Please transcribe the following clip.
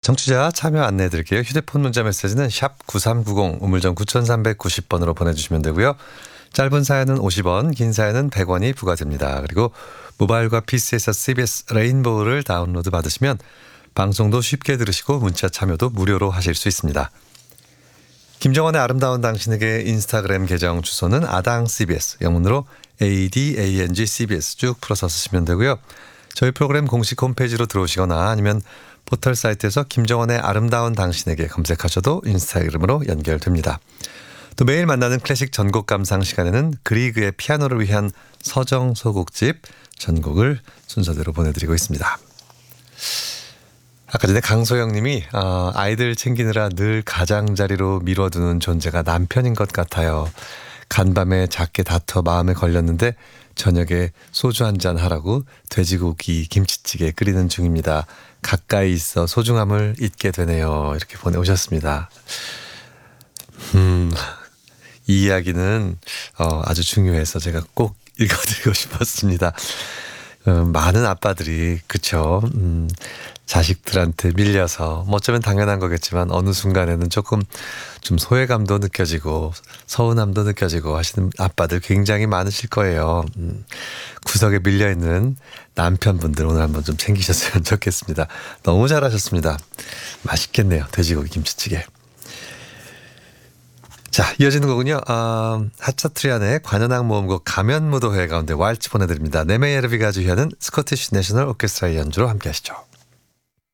청취자 참여 안내해 드릴게요. 휴대폰 문자 메시지는 샵 9390 우물정 9390번으로 보내주시면 되고요. 짧은 사연은 50원, 긴 사연은 100원이 부과됩니다. 그리고 모바일과 PC에서 CBS 레인보우를 다운로드 받으시면 방송도 쉽게 들으시고 문자 참여도 무료로 하실 수 있습니다. 김정원의 아름다운 당신에게 인스타그램 계정 주소는 아당CBS, 영문으로 ADANGCBS 쭉 풀어서 쓰시면 되고요. 저희 프로그램 공식 홈페이지로 들어오시거나 아니면 포털 사이트에서 김정원의 아름다운 당신에게 검색하셔도 인스타그램으로 연결됩니다. 또 매일 만나는 클래식 전곡 감상 시간에는 그리그의 피아노를 위한 서정 소곡집 전곡을 순서대로 보내드리고 있습니다. 아까 전에 강소영 님이 아이들 챙기느라 늘 가장자리로 미뤄두는 존재가 남편인 것 같아요. 간밤에 작게 다퉈 마음에 걸렸는데 저녁에 소주 한잔 하라고 돼지고기 김치찌개 끓이는 중입니다. 가까이 있어 소중함을 잊게 되네요. 이렇게 보내오셨습니다. 이 이야기는 아주 중요해서 제가 꼭 읽어드리고 싶었습니다. 많은 아빠들이 그쵸. 자식들한테 밀려서 어쩌면 당연한 거겠지만 어느 순간에는 조금 좀 소외감도 느껴지고 서운함도 느껴지고 하시는 아빠들 굉장히 많으실 거예요. 구석에 밀려있는 남편분들 오늘 한번 좀 챙기셨으면 좋겠습니다. 너무 잘하셨습니다. 맛있겠네요. 돼지고기 김치찌개. 자, 이어지는 곡은요. 하차트리안의 관현악 모음곡 가면무도회 가운데 왈츠 보내드립니다. 네메 예르비가 주휘하는 스코티시 내셔널 오케스트라의 연주로 함께 하시죠.